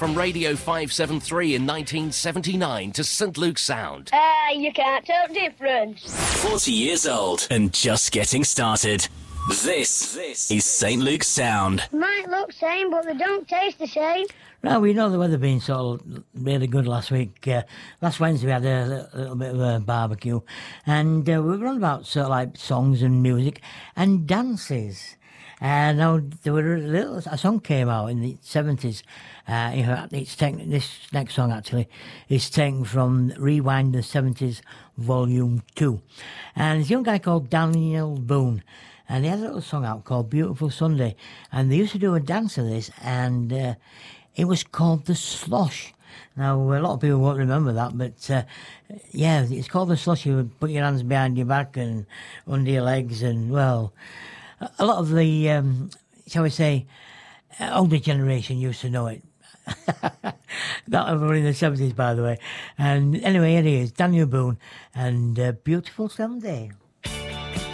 from Radio 573 in 1979 to St Luke's Sound. You can't tell the difference. 40 years old and just getting started. This is St Luke's Sound. Might look same, but they don't taste the same. Well, we know the weather being sort of really good last week. Last Wednesday we had a little bit of a barbecue, and we were on about sort of like songs and music and dances. Now there were a song came out in the 70s. This next song actually is taken from Rewind the 70s Volume 2, and it's a young guy called Daniel Boone. And he had a little song out called Beautiful Sunday. And they used to do a dance of this, and it was called the Slosh. Now, a lot of people won't remember that, but yeah, it's called the Slosh. You would put your hands behind your back and under your legs, and, well, a lot of the, shall we say, older generation used to know it. Not everybody in the 70s, by the way. And anyway, here he is, Daniel Boone, and Beautiful Sunday.